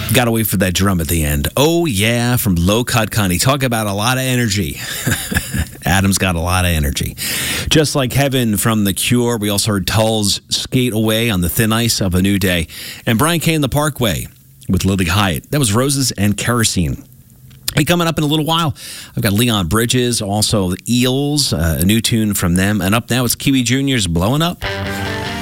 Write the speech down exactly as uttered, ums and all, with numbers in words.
Gotta wait for that drum at the end. Oh, yeah, from Low Cut Connie. Talk about a lot of energy. Adam's got a lot of energy. Just like Heaven from The Cure, we also heard Tull's Skate Away on the Thin Ice of a New Day. And Brian Kane, The Parkway with Lily Hyatt. That was Roses and Kerosene. Hey, coming up in a little while, I've got Leon Bridges, also the Eels, uh, a new tune from them. And up now, it's Kiwi Junior's Blowing Up.